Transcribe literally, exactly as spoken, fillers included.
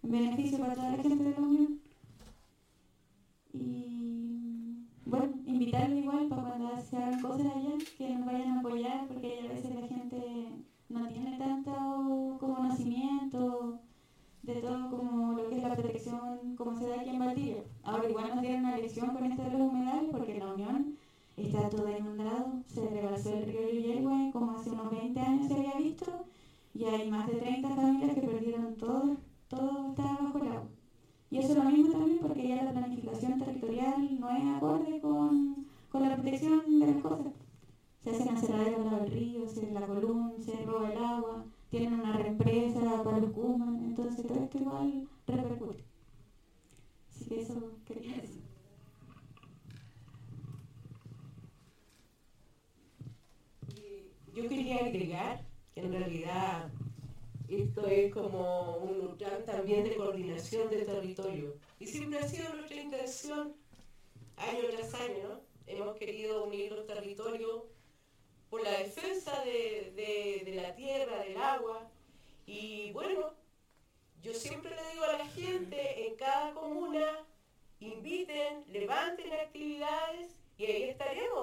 beneficio para toda la gente de la Unión. Y bueno, invitarlo igual para cuando se hagan cosas allá, que nos vayan a apoyar, porque a veces la gente no tiene tanto conocimiento de todo como lo que es la protección, como se da aquí en Valdivia. Ahora igual nos dieron una lección con esto de los humedales, porque en la Unión está todo inundado, se rebalsó el río Yuyehue como hace unos veinte años se había visto, y hay más de treinta familias que perdieron todo, todo está bajo el agua. Y eso es lo mismo también porque ya la planificación territorial no es acorde con, con la protección de las cosas. Se hacen aserraderos al lado del río, se la columna, se roba el agua, tienen una represa para los Cuman, entonces todo esto igual repercute. Así que eso quería decir. Yo quería agregar que en realidad esto es como un plan también de coordinación de territorio. Y siempre ha sido nuestra intención, año tras año, ¿no? Hemos querido unir los territorios por la defensa de, de, de la tierra, del agua. Y bueno, yo siempre le digo a la gente, en cada comuna, inviten, levanten actividades y ahí estaremos.